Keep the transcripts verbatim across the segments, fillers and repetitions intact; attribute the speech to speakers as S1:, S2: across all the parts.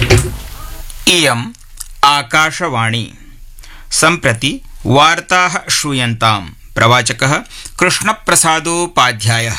S1: इयम् आकाशवाणी। सम्प्रति वार्ताः श्रूयन्ताम्। प्रवाचकः कृष्णप्रसादोपाध्यायः।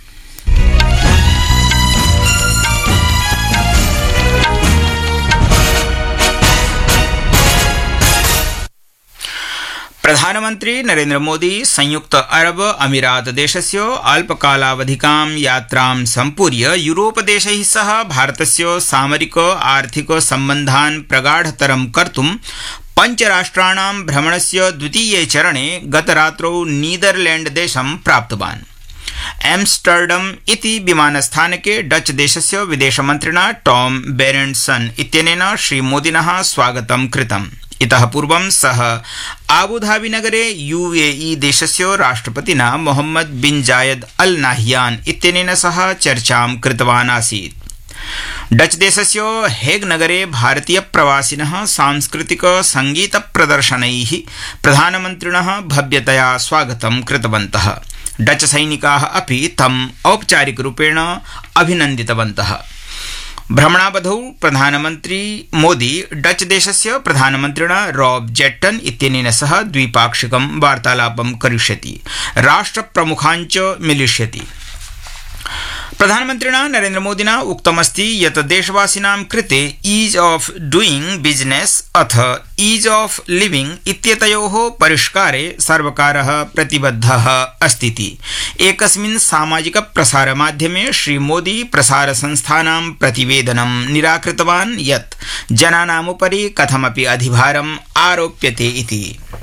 S1: प्रधानमन्त्री नरेन्द्र मोदी संयुक्त अरब अमीरात देशस्य अल्पकालावधिकां यात्रां सम्पूर्य यूरोप देशैः सह भारतस्य सामरिक आर्थिक सम्बन्धान् प्रगाढतरं कर्तुं पञ्चराष्ट्राणां भ्रमणस्य द्वितीये चरणे गतरात्रौ नीदरलैंड देशं प्राप्तवान्। एम्स्टर्डम इति विमानस्थानके डच देशस्य विदेशमन्त्रिणा टॉम बेरेंट्सन इत्यनेन श्रीमोदिनः स्वागतं कृतम्। इतः पूर्वं सः आबुधाबी नगरे यूएई देशस्य राष्ट्रपतिना मोहम्मद बिन जायद अल नाह्यान इत्यनेन सह चर्चां कृतवान् आसीत्। डच देशस्य हेग नगरे भारतीय प्रवासिनः सांस्कृतिक संगीत प्रदर्शनैः प्रधानमन्त्रिणः भव्यतया स्वागतं कृतवन्तः। डच सैनिकाः अपि तम् औपचारिकरूपेण अभिनन्दितवन्तः। भ्रमणावधौ प्रधानमन्त्री मोदी डच देशस्य प्रधानमन्त्रिणा रॉब जेट्टन इत्यनेन सह द्विपाक्षिकं वार्तालापं करिष्यति, राष्ट्रप्रमुखाञ्च मिलिष्यति। प्रधानमन्त्रिणा नरेन्द्र मोदिना उक्तमस्ति यत् देशवासिनां कृते ईज ऑफ डूइंग बिजनेस अथ ईज ऑफ लिविंग इत्येतयोः परिष्कारे सर्वकारः प्रतिबद्धः अस्ति। एकस्मिन् सामाजिक प्रसारमाध्यमे श्रीमोदी प्रसारसंस्थानां प्रतिवेदनं निराकृतवान् यत् जनानामुपरि कथमपि अधिभारम् आरोप्यते इति।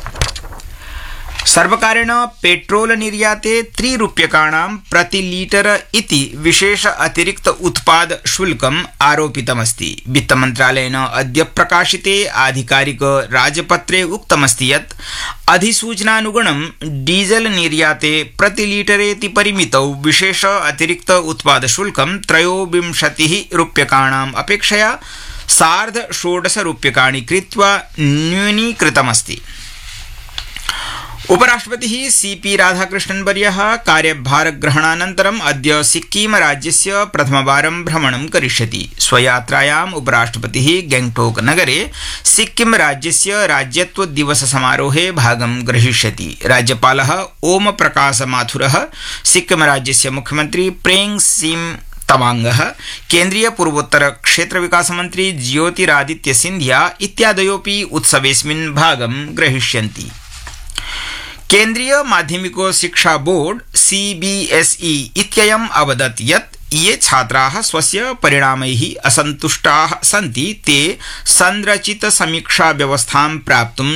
S1: सर्वकारेण पेट्रोल निर्याते त्रिरूप्यकाणां प्रति लीटर इति विशेष अतिरिक्त उत्पाद शुल्कम् आरोपितमस्ति। वित्तमन्त्रालयेन अद्य प्रकाशिते आधिकारिक राजपत्रे उक्तमस्ति यत् अधिसूचनानुगुणं डीजल निर्याते प्रति लीटरेति परिमितौ विशेष अतिरिक्त उत्पाद शुल्कं त्रयोविंशतिः रूप्यकाणाम् अपेक्षया सार्ध षोडश रूप्यकाणि कृत्वा न्यूनीकृतमस्ति। उपराष्ट्रपतिः सीपी राधाकृष्णन्वर्यः कार्यभारग्रहणानन्तरम् अद्य सिक्किम राज्यस्य प्रथमवारं भ्रमणं करिष्यति। स्वयात्रायाम् उपराष्ट्रपतिः गैंगटोक नगरे सिक्किम राज्यस्य राज्यत्व दिवस समारोहे भागं ग्रहीष्यति। राज्यपालः ओम प्रकाश माथुरः, सिक्किम राज्यस्य मुख्यमन्त्री प्रेम सिंह तवांगः, केन्द्रीय पूर्वोत्तर क्षेत्र विकास मंत्री ज्योतिरादित्य सिंधिया इत्यादयोऽपि उत्सवेऽस्मिन् भागं ग्रहीष्यन्ति। केन्द्रीय माध्यमिक शिक्षा बोर्ड सीबीएसई इत्ययम् अवदत् यत् ये छात्राः स्वस्य परिणामैः असन्तुष्टाः सन्ति ते संरचित समीक्षा व्यवस्थां प्राप्तुं